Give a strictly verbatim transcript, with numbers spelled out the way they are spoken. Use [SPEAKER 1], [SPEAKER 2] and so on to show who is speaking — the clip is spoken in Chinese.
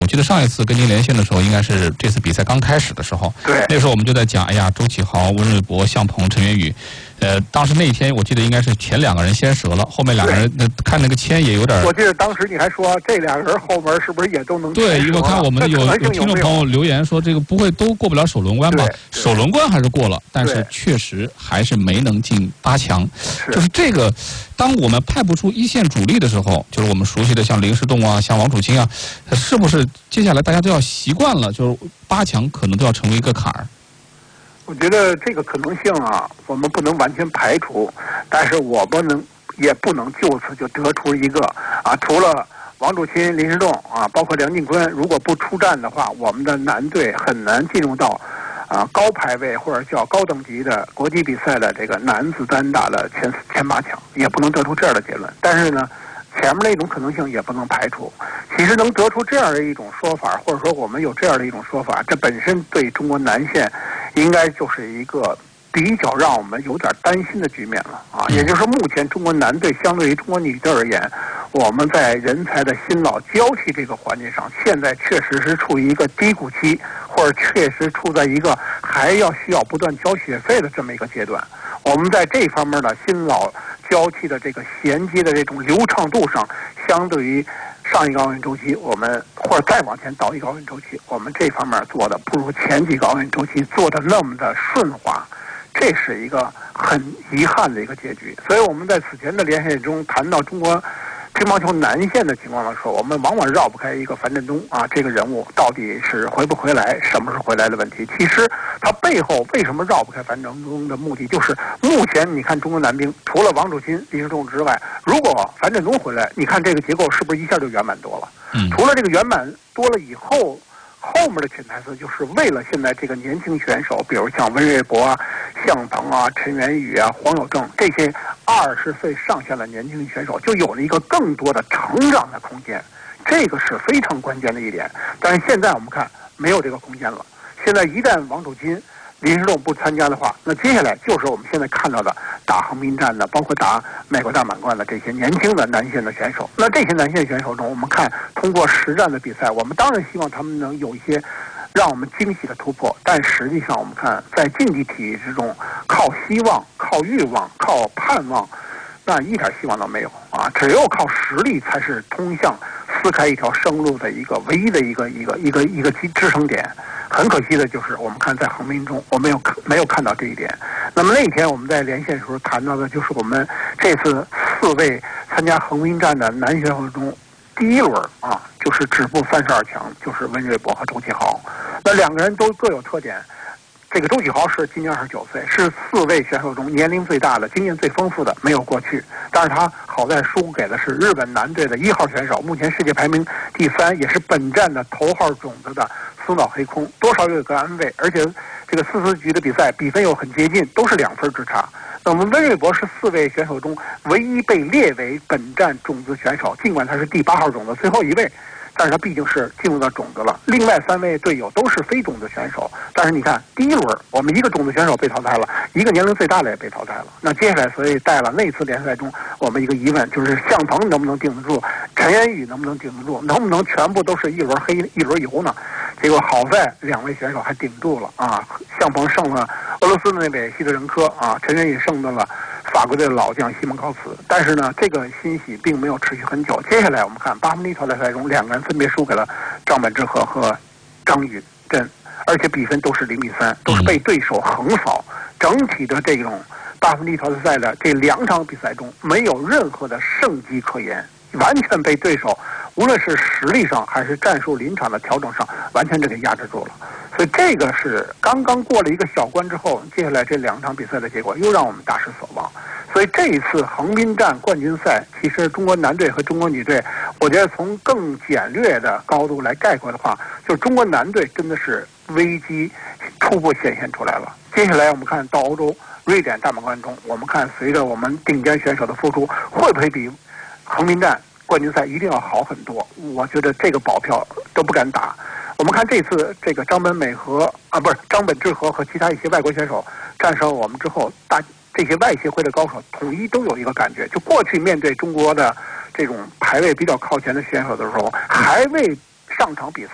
[SPEAKER 1] 记得上一次跟您连线的时候，应该是这次比赛刚开始的时候。
[SPEAKER 2] 对。
[SPEAKER 1] 那时候我们就在讲，哎呀，周启豪、温瑞博、向鹏、陈元宇，呃，当时那一天我记得应该是前两个人先折了，后面两个人那看那个签也有点。
[SPEAKER 2] 我记得当时你还说这两个人后门是不是也都能？
[SPEAKER 1] 对，因为看我们有有听众朋友留言说，这个不会都过不了首轮关吧？首轮关还是过了，但是确实还是没能进八强。就是这个，当我们派不出一线主力的时候，就是我们熟悉的像林诗栋啊，像王楚钦啊，是不是接下来大家都要习惯了，就是八强可能都要成为一个坎儿？
[SPEAKER 2] 我觉得这个可能性啊，我们不能完全排除，但是我们能也不能就此就得出一个啊，除了王楚钦、林诗栋啊，包括梁靖昆，如果不出战的话，我们的男队很难进入到啊高排位或者叫高等级的国际比赛的这个男子单打的前前八强，也不能得出这样的结论。但是呢，前面那种可能性也不能排除。其实能得出这样的一种说法，或者说我们有这样的一种说法，这本身对中国男线应该就是一个比较让我们有点担心的局面了啊。也就是说，目前中国男队相对于中国女队而言，我们在人才的新老交替这个环节上，现在确实是处于一个低谷期，或者确实处在一个还要需要不断交学费的这么一个阶段。我们在这方面的新老交替的这个衔接的这种流畅度上，相对于上一个奥运周期，我们或者再往前倒一个奥运周期，我们这方面做的不如前几个奥运周期做的那么的顺滑，这是一个很遗憾的一个结局。所以我们在此前的连线中谈到中国乒乓球男线的情况的时候，我们往往绕不开一个樊振东啊，这个人物到底是回不回来，什么时候回来的问题。其实他背后为什么绕不开樊振东的目的，就是目前你看中国男乒除了王楚钦、林诗栋之外，如果樊振东回来，你看这个结构是不是一下就圆满多了？嗯，除了这个圆满多了以后，后面的潜台词就是为了现在这个年轻选手，比如像温瑞博啊、向鹏啊、陈元宇啊、黄有正这些二十岁上下的年轻选手，就有了一个更多的成长的空间，这个是非常关键的一点。但是现在我们看没有这个空间了。现在一旦王楚钦、林诗栋不参加的话，那接下来就是我们现在看到的打横滨站的，包括打美国大满贯的这些年轻的男线的选手。那这些男线选手中，我们看通过实战的比赛，我们当然希望他们能有一些让我们惊喜的突破，但实际上我们看在竞技体育之中，靠希望、靠欲望、靠盼望，那一点希望都没有啊！只有靠实力才是通向撕开一条生路的一个唯一的一个一个一个一个支撑点。很可惜的就是，我们看在横滨中，我没有没有看到这一点。那么那天我们在连线的时候谈到的，就是我们这次四位参加横滨站的男选手中，第一轮啊，就是止步三十二强，就是温瑞博和周启豪。那两个人都各有特点。这个周启豪是今年二十九岁，是四位选手中年龄最大的、经验最丰富的，没有过去。但是他好在输给的是日本男队的一号选手，目前世界排名第三，也是本站的头号种子的松岛黑空，多少有个安慰。而且这个四四局的比赛比分又很接近，都是两分之差。那么温瑞博是四位选手中唯一被列为本站种子选手，尽管他是第八号种子，最后一位。但是他毕竟是进入到种子了，另外三位队友都是非种子选手。但是你看第一轮，我们一个种子选手被淘汰了，一个年龄最大的也被淘汰了。那接下来，所以带了那次联赛中我们一个疑问，就是向鹏能不能顶得住，陈元宇能不能顶得住，能不能全部都是一轮黑一轮油呢？结果好在两位选手还顶住了啊！向鹏胜了俄罗斯的那位希特任科啊，陈元宇胜的了法国队的老将西蒙高茨。但是呢，这个欣喜并没有持续很久。接下来我们看八分之一淘汰赛中，两个人分别输给了张本智和和张宇臻，而且比分都是零比三，都是被对手横扫。整体的这种八分之一淘汰赛的这两场比赛中，没有任何的胜机可言，完全被对手无论是实力上还是战术临场的调整上，完全就给压制住了。所以这个是刚刚过了一个小关之后，接下来这两场比赛的结果又让我们大失所望。所以这一次横滨站冠军赛，其实中国男队和中国女队，我觉得从更简略的高度来概括的话，就是中国男队真的是危机初步显现出来了。接下来我们看到欧洲瑞典大满贯中，我们看随着我们顶尖选手的付出，会不会比横滨站冠军赛一定要好很多？我觉得这个保票都不敢打。我们看这次这个张本美和啊，不是张本智和和其他一些外国选手战胜我们之后，大这些外协会的高手统一都有一个感觉，就过去面对中国的这种排位比较靠前的选手的时候，还未上场比赛